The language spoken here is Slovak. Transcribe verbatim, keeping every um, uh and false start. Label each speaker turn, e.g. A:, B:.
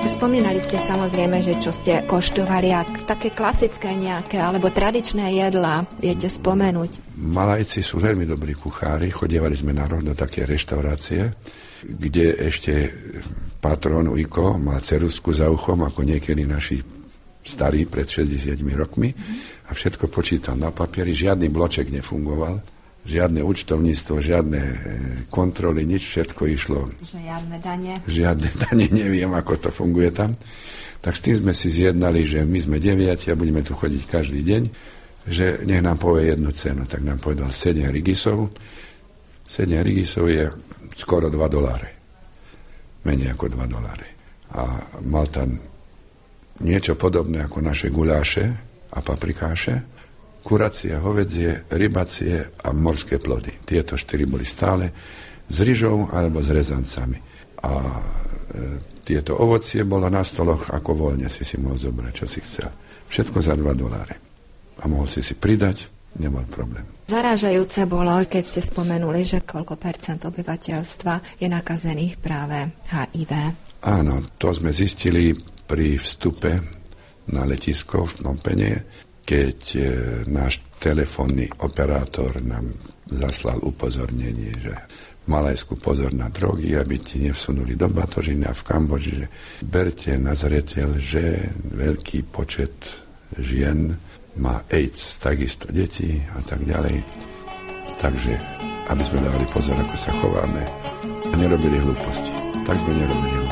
A: Spomínali ste samozrejme, že čo ste koštovali, ak také klasické nejaké alebo tradičné jedlá viete spomenúť?
B: Malajci sú veľmi dobrí kuchári, chodievali sme na rok do také reštaurácie, kde ešte patrón Ujko mal ceruzku za uchom, ako niekedy naši starí pred šesťdesiatimi rokmi, a všetko počítal na papieri, žiadny bloček nefungoval, žiadne účtovníctvo, žiadne kontroly, nič, všetko išlo.
A: Žiadne dane.
B: Žiadne dane, neviem, ako to funguje tam. Tak s tým sme si zjednali, že my sme deviati a budeme tu chodiť každý deň, že nech nám povie jednu cenu. Tak nám povedal sedem rigisov. sedem rigisov je skoro dva doláre. Menej ako dva doláre. A mal tam niečo podobné ako naše guláše a paprikáše, kuracie, hovädzie, rybacie a morské plody. Tieto štyri boli stále s ryžou alebo s rezancami. A e, tieto ovocie bolo na stoloch, ako voľne si si mohol zobrať, čo si chcel. Všetko za dva doláre. A mohol si si pridať, nemal problém.
A: Zarážajúce bolo, keď ste spomenuli, že koľko percent obyvateľstva je nakazených práve há í vé.
B: Áno, to sme zistili pri vstupe na letisko v Phnom Penhe, keď e, náš telefónny operátor nám zaslal upozornenie, že v Malajsku pozor na drogy, aby ti nevsunuli do batožiny, a v Kambodži, že berte na zreteľ, že veľký počet žien má AIDS, takisto deti a tak ďalej. Takže, aby sme dávali pozor, ako sa chováme a nerobili hlúposti. Tak sme nerobili hlúposti.